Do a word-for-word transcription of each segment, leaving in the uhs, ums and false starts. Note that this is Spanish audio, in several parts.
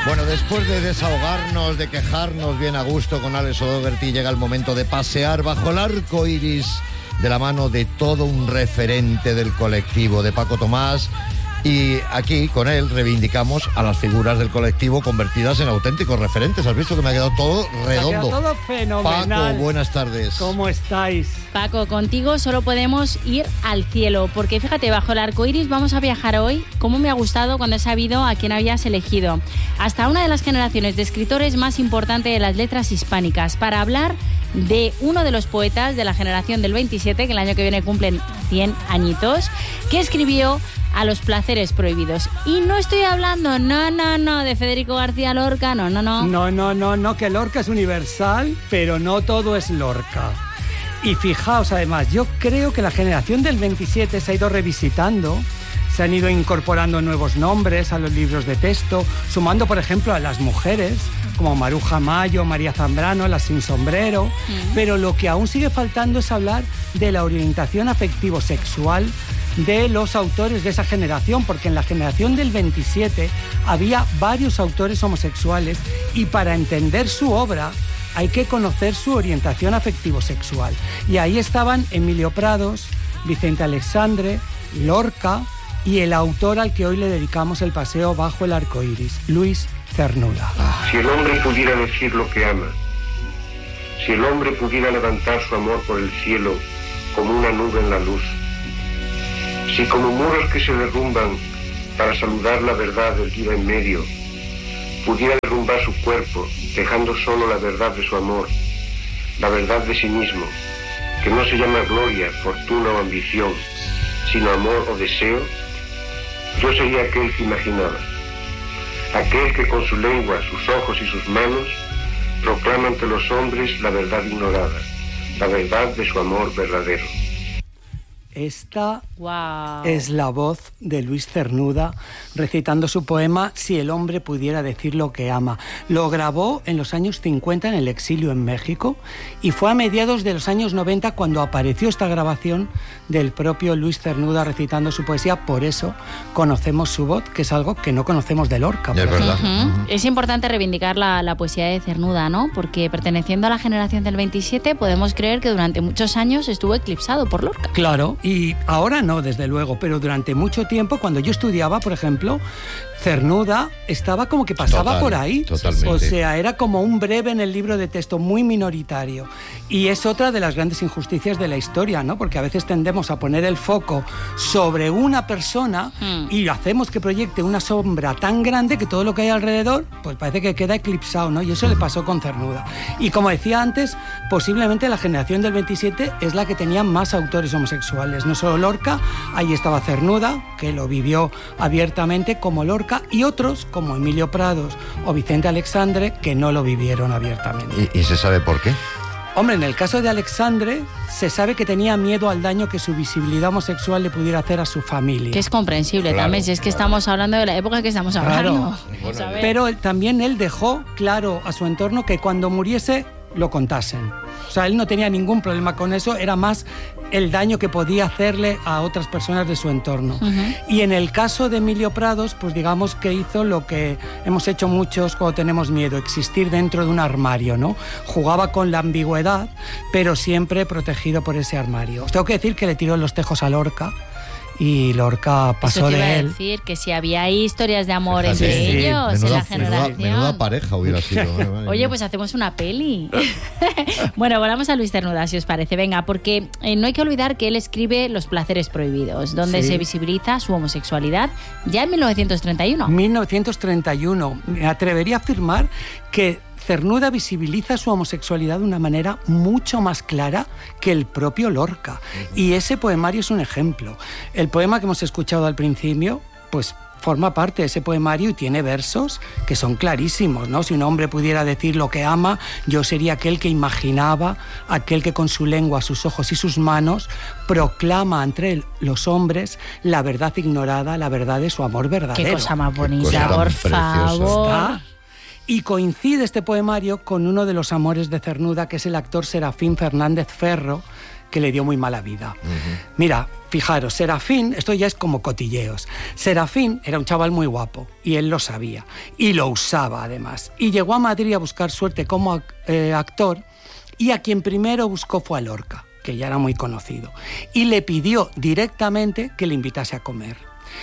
Bueno, después de desahogarnos, de quejarnos bien a gusto con Alex O'Doherty, llega el momento de pasear bajo el arco iris de la mano de todo un referente del colectivo, de Paco Tomás. Y aquí, con él, reivindicamos a las figuras del colectivo convertidas en auténticos referentes. ¿Has visto que me ha quedado todo redondo? Me ha quedado todo fenomenal. Paco, buenas tardes. ¿Cómo estáis? Paco, contigo solo podemos ir al cielo, porque fíjate, bajo el arco iris vamos a viajar hoy. Cómo me ha gustado cuando he sabido a quién habías elegido. Hasta una de las generaciones de escritores más importantes de las letras hispánicas, para hablar de uno de los poetas de la generación del veintisiete, que el año que viene cumplen cien añitos, que escribió A los placeres prohibidos. Y no estoy hablando, no, no, no, de Federico García Lorca, no, no, no. No, no, no, no, que Lorca es universal, pero no todo es Lorca. Y fijaos, además, yo creo que la generación del veintisiete se ha ido revisitando, se han ido incorporando nuevos nombres a los libros de texto, sumando, por ejemplo, a las mujeres, como Maruja Mayo, María Zambrano, las sin sombrero, mm. pero lo que aún sigue faltando es hablar de la orientación afectivo-sexual de los autores de esa generación, porque en la generación del veintisiete había varios autores homosexuales y para entender su obra hay que conocer su orientación afectivo-sexual. Y ahí estaban Emilio Prados, Vicente Alexandre, Lorca y el autor al que hoy le dedicamos el paseo bajo el arco iris, Luis Cernuda. Si el hombre pudiera decir lo que ama, si el hombre pudiera levantar su amor por el cielo como una nube en la luz, si como muros que se derrumban para saludar la verdad del día en medio, pudiera derrumbar su cuerpo, dejando solo la verdad de su amor, la verdad de sí mismo, que no se llama gloria, fortuna o ambición, sino amor o deseo, yo sería aquel que imaginaba, aquel que con su lengua, sus ojos y sus manos proclama ante los hombres la verdad ignorada, la verdad de su amor verdadero. Esta wow. es la voz de Luis Cernuda recitando su poema Si el hombre pudiera decir lo que ama. Lo grabó en los años cincuenta en el exilio en México y fue a mediados de los años noventa cuando apareció esta grabación del propio Luis Cernuda recitando su poesía. Por eso conocemos su voz, que es algo que no conocemos de Lorca. Es verdad. Uh-huh. Es importante reivindicar la, la poesía de Cernuda, ¿no? Porque perteneciendo a la generación del veintisiete podemos creer que durante muchos años estuvo eclipsado por Lorca. Claro. Y ahora no, desde luego, pero durante mucho tiempo, cuando yo estudiaba, por ejemplo, Cernuda estaba como que pasaba Total, por ahí. Totalmente. O sea, era como un breve en el libro de texto, muy minoritario. Y es otra de las grandes injusticias de la historia, ¿no? Porque a veces tendemos a poner el foco sobre una persona hmm. y hacemos que proyecte una sombra tan grande que todo lo que hay alrededor, pues parece que queda eclipsado, ¿no? Y eso le pasó con Cernuda. Y como decía antes, posiblemente la generación del veintisiete es la que tenía más autores homosexuales. No solo Lorca, ahí estaba Cernuda, que lo vivió abiertamente como Lorca, y otros, como Emilio Prados o Vicente Alexandre, que no lo vivieron abiertamente. ¿Y, y se sabe por qué? Hombre, en el caso de Alexandre, se sabe que tenía miedo al daño que su visibilidad homosexual le pudiera hacer a su familia. Que es comprensible claro, también, si es que claro. estamos hablando de la época que estamos hablando. Claro. Pero él, también él dejó claro a su entorno que cuando muriese lo contasen. O sea, él no tenía ningún problema con eso, era más el daño que podía hacerle a otras personas de su entorno. Uh-huh. Y en el caso de Emilio Prados, pues digamos que hizo lo que hemos hecho muchos cuando tenemos miedo, existir dentro de un armario, ¿no? Jugaba con la ambigüedad, pero siempre protegido por ese armario. Os tengo que decir que le tiró los tejos a Lorca, y Lorca pasó Eso te de iba él. A decir que si había historias de amor Fíjate, entre sí, ellos menuda, en la generación. Menuda, menuda pareja hubiera sido. Oye, pues hacemos una peli. Bueno, volvamos a Luis Cernuda, si os parece. Venga, porque eh, no hay que olvidar que él escribe Los placeres prohibidos, donde sí. se visibiliza su homosexualidad ya en mil novecientos treinta y uno. mil novecientos treinta y uno. Me atrevería a afirmar que Cernuda visibiliza su homosexualidad de una manera mucho más clara que el propio Lorca. Y ese poemario es un ejemplo. El poema que hemos escuchado al principio, pues forma parte de ese poemario y tiene versos que son clarísimos, ¿no? Si un hombre pudiera decir lo que ama, yo sería aquel que imaginaba, aquel que con su lengua, sus ojos y sus manos proclama entre los hombres la verdad ignorada, la verdad de su amor verdadero. Qué cosa más bonita, por favor. ¿Está? Y coincide este poemario con uno de los amores de Cernuda, que es el actor Serafín Fernández Ferro, que le dio muy mala vida. Uh-huh. Mira, fijaros, Serafín, esto ya es como cotilleos. Serafín era un chaval muy guapo y él lo sabía y lo usaba además. Y llegó a Madrid a buscar suerte como eh, actor y a quien primero buscó fue a Lorca, que ya era muy conocido, y le pidió directamente que le invitase a comer.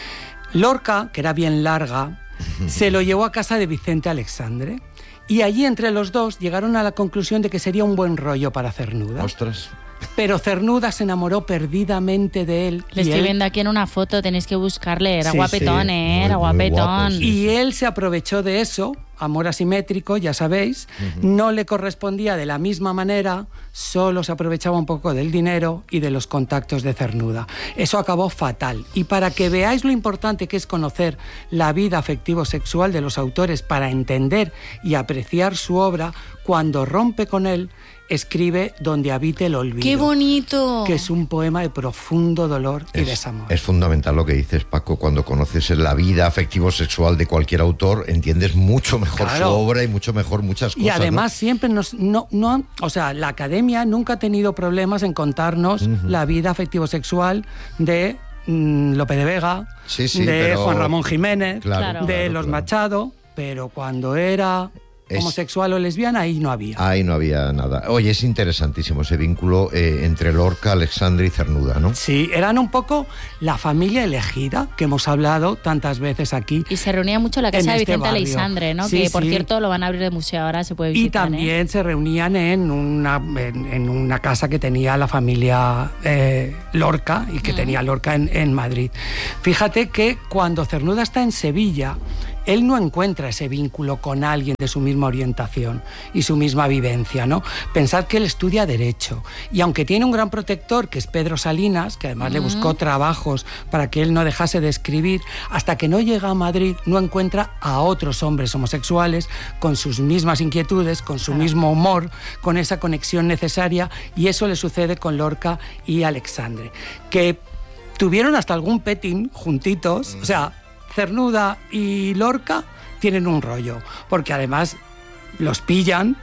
Lorca, que era bien larga, se lo llevó a casa de Vicente Alexandre y allí entre los dos llegaron a la conclusión de que sería un buen rollo para Cernuda. ¡Ostras! Pero Cernuda se enamoró perdidamente de él. Le estoy él... viendo aquí en una foto, tenéis que buscarle, era sí, guapetón, sí. ¿eh? Era muy, muy guapetón. guapo, sí. Y él se aprovechó de eso, amor asimétrico, ya sabéis, uh-huh. no le correspondía de la misma manera, solo se aprovechaba un poco del dinero y de los contactos de Cernuda. Eso acabó fatal. Y para que veáis lo importante que es conocer la vida afectivo-sexual de los autores para entender y apreciar su obra, cuando rompe con él, escribe Donde habite el olvido. ¡Qué bonito! Que es un poema de profundo dolor y es, desamor. Es fundamental lo que dices, Paco. Cuando conoces la vida afectivo-sexual de cualquier autor, entiendes mucho mejor claro. su obra y mucho mejor muchas cosas. Y además ¿no? siempre nos... No, no, o sea, la academia nunca ha tenido problemas en contarnos uh-huh. la vida afectivo-sexual de mm, Lope de Vega, sí, sí, de pero... Juan Ramón Jiménez, claro, de claro, los claro. Machado, pero cuando era... homosexual o lesbiana, ahí no había. Ahí no había nada. Oye, es interesantísimo ese vínculo eh, entre Lorca, Alexandre y Cernuda, ¿no? Sí, eran un poco la familia elegida, que hemos hablado tantas veces aquí. Y se reunía mucho en la casa de este Vicente barrio. Aleixandre, ¿no? Sí, que, por sí. cierto, lo van a abrir de museo ahora, se puede visitar. Y también ¿eh? se reunían en una, en, en una casa que tenía la familia eh, Lorca y que mm. tenía Lorca en, en Madrid. Fíjate que cuando Cernuda está en Sevilla, él no encuentra ese vínculo con alguien de su misma orientación y su misma vivencia, ¿no? Pensad que él estudia Derecho y aunque tiene un gran protector, que es Pedro Salinas, que además uh-huh. le buscó trabajos para que él no dejase de escribir, hasta que no llega a Madrid no encuentra a otros hombres homosexuales con sus mismas inquietudes, con su claro. mismo humor, con esa conexión necesaria, y eso le sucede con Lorca y Alexandre, que tuvieron hasta algún petting juntitos, uh-huh. o sea... Cernuda y Lorca tienen un rollo, porque además los pillan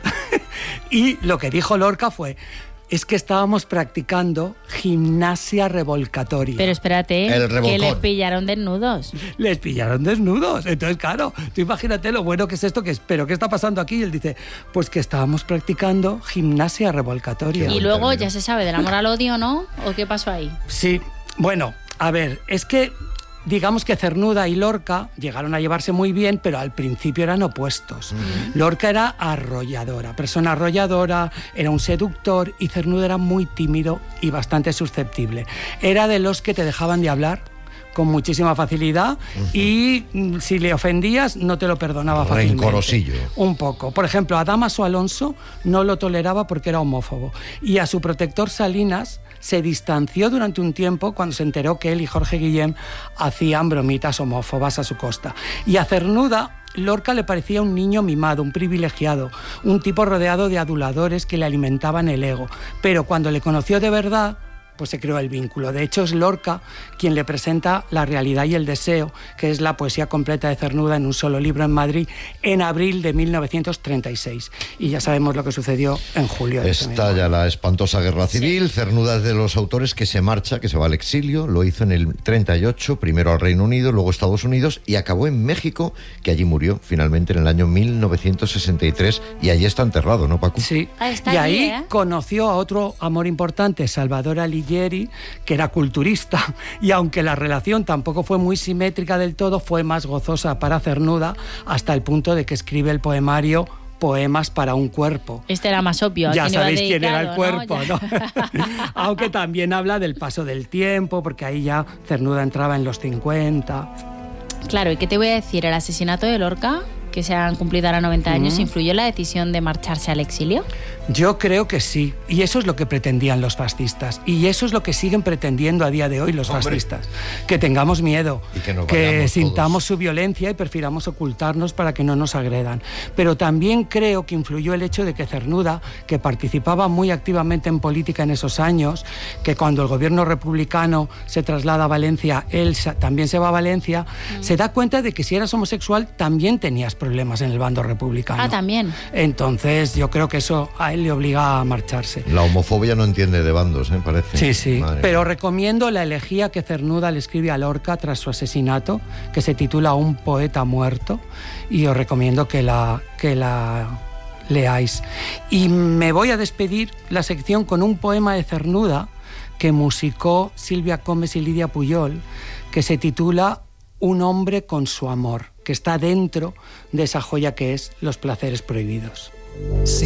y lo que dijo Lorca fue: es que estábamos practicando gimnasia revolcatoria. Pero espérate, que les pillaron desnudos. Les pillaron desnudos. Entonces, claro, tú imagínate lo bueno que es esto, que es, pero ¿qué está pasando aquí? Y él dice, pues que estábamos practicando gimnasia revolcatoria. Y luego ya se sabe del amor al odio, ¿no? ¿O qué pasó ahí? Sí, bueno, a ver, es que... Digamos que Cernuda y Lorca llegaron a llevarse muy bien, pero al principio eran opuestos. Uh-huh. Lorca era arrolladora, persona arrolladora, era un seductor, y Cernuda era muy tímido y bastante susceptible. Era de los que te dejaban de hablar con muchísima facilidad uh-huh. y si le ofendías no te lo perdonaba fácilmente. Rencorosillo. Un poco. Por ejemplo, a Dámaso Alonso no lo toleraba porque era homófobo, y a su protector Salinas se distanció durante un tiempo cuando se enteró que él y Jorge Guillem hacían bromitas homófobas a su costa. Y a Cernuda, Lorca le parecía un niño mimado, un privilegiado, un tipo rodeado de aduladores que le alimentaban el ego. Pero cuando le conoció de verdad, pues se creó el vínculo. De hecho, es Lorca quien le presenta La realidad y el deseo, que es la poesía completa de Cernuda en un solo libro en Madrid, en abril de mil novecientos treinta y seis. Y ya sabemos lo que sucedió en julio de ese mismo año. Estalla la espantosa guerra civil. Sí. Cernuda es de los autores que se marcha, que se va al exilio. Lo hizo en el treinta y ocho, primero al Reino Unido, luego a Estados Unidos, y acabó en México, que allí murió finalmente en el año mil novecientos sesenta y tres, y allí está enterrado, ¿no, Paco? Sí. Ah, está y allí, ahí ¿eh? conoció a otro amor importante, Salvador Alighieri, que era culturista, y aunque la relación tampoco fue muy simétrica del todo, fue más gozosa para Cernuda, hasta el punto de que escribe el poemario Poemas para un cuerpo. Este era más obvio. Ya sabéis dedicado, quién era el cuerpo, ¿no? ¿no? Aunque también habla del paso del tiempo, porque ahí ya Cernuda entraba en los cincuenta. Claro, ¿y qué te voy a decir? ¿El asesinato de Lorca, que se han cumplido ahora noventa años, mm. influyó en la decisión de marcharse al exilio? Yo creo que sí, y eso es lo que pretendían los fascistas, y eso es lo que siguen pretendiendo a día de hoy los Hombre. fascistas, que tengamos miedo, y que, que sintamos todos. su violencia y prefiramos ocultarnos para que no nos agredan. Pero también creo que influyó el hecho de que Cernuda, que participaba muy activamente en política en esos años, que cuando el gobierno republicano se traslada a Valencia, él también se va a Valencia, mm. se da cuenta de que si eras homosexual también tenías problemas en el bando republicano. Ah, también. Entonces yo creo que eso a él le obliga a marcharse. La homofobia no entiende de bandos, ¿eh? Parece. Sí, sí. Madre Pero mía. recomiendo la elegía que Cernuda le escribe a Lorca tras su asesinato, que se titula Un poeta muerto, y os recomiendo que la, que la leáis. Y me voy a despedir la sección con un poema de Cernuda que musicó Silvia Comes y Lidia Puyol, que se titula Un hombre con su amor, que está dentro de esa joya que es Los placeres prohibidos. Si